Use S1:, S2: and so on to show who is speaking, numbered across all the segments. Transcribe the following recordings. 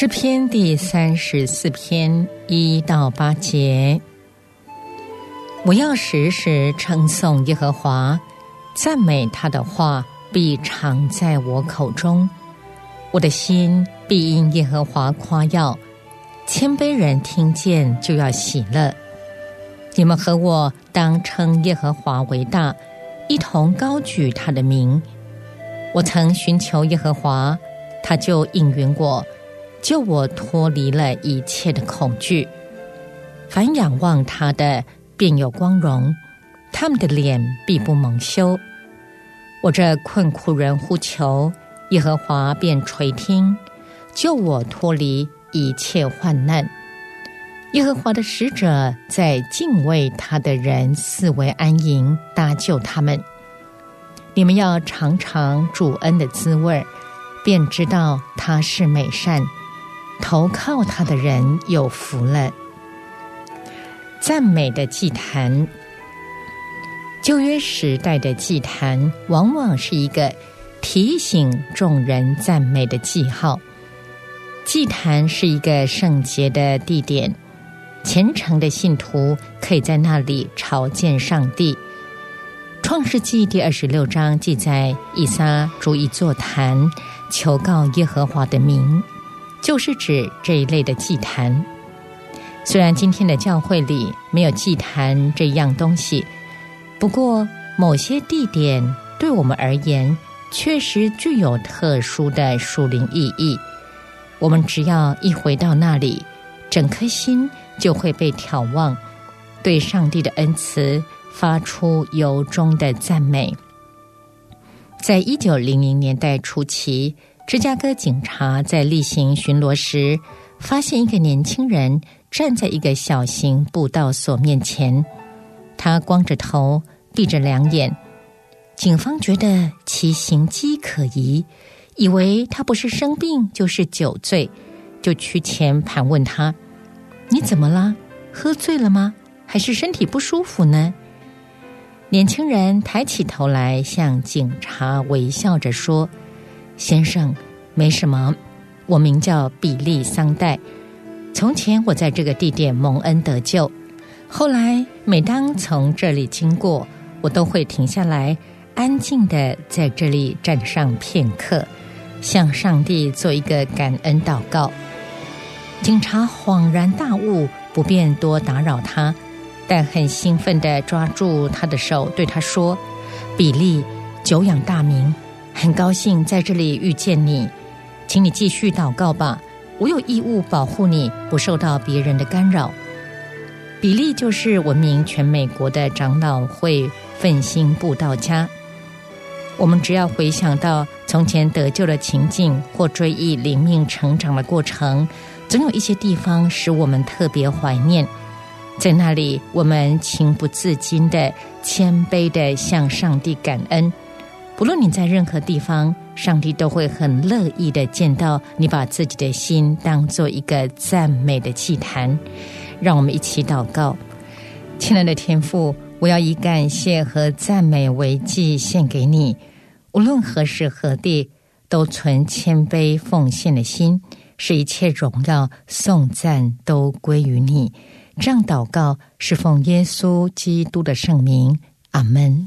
S1: 诗篇第34篇1到8节。我要时时称颂耶和华，赞美他的话必常在我口中。我的心必因耶和华夸耀，谦卑人听见就要喜乐。你们和我当称耶和华为大，一同高举他的名。我曾寻求耶和华，他就应允我，救我脱离了一切的恐惧。凡仰望他的便有光荣，他们的脸必不蒙羞。我这困苦人呼求，耶和华便垂听，救我脱离一切患难。耶和华的使者在敬畏他的人四围安营，搭救他们。你们要尝尝主恩的滋味，便知道他是美善，投靠他的人有福了。赞美的祭坛。旧约时代的祭坛往往是一个提醒众人赞美的记号。祭坛是一个圣洁的地点，虔诚的信徒可以在那里朝见上帝。创世纪第26章记载，以撒筑一座坛，求告耶和华的名，就是指这一类的祭坛。虽然今天的教会里没有祭坛这样东西，不过某些地点对我们而言确实具有特殊的属灵意义。我们只要一回到那里，整颗心就会被眺望，对上帝的恩慈发出由衷的赞美。在1900年代初期，芝加哥警察在例行巡逻时，发现一个年轻人站在一个小型布道所面前，他光着头，闭着两眼。警方觉得其行迹可疑，以为他不是生病就是酒醉，就趋前盘问他：你怎么了？喝醉了吗？还是身体不舒服呢？年轻人抬起头来向警察微笑着说：先生，没什么，我名叫比利桑代，从前我在这个地点蒙恩得救，后来每当从这里经过，我都会停下来，安静地在这里站上片刻，向上帝做一个感恩祷告。警察恍然大悟，不便多打扰他，但很兴奋地抓住他的手，对他说：比利，久仰大名，很高兴在这里遇见你，请你继续祷告吧，我有义务保护你不受到别人的干扰。比利就是闻名全美国的长老会奋心布道家。我们只要回想到从前得救的情境，或追忆灵命成长的过程，总有一些地方使我们特别怀念。在那里，我们情不自禁的谦卑的向上帝感恩。不论你在任何地方，上帝都会很乐意的见到你把自己的心当作一个赞美的祭坛。让我们一起祷告。亲爱的天父，我要以感谢和赞美为祭献给你，无论何时何地，都存谦卑奉献的心，使一切荣耀颂赞都归于你。这样祷告是奉耶稣基督的圣名，阿们。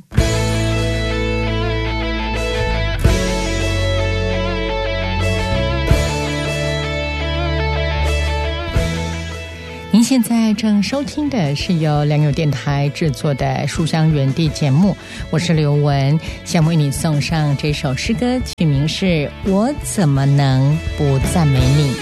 S1: 您现在正收听的是由良友电台制作的书香园地节目，我是刘雯，想为你送上这首诗歌，曲名是我怎么能不赞美你。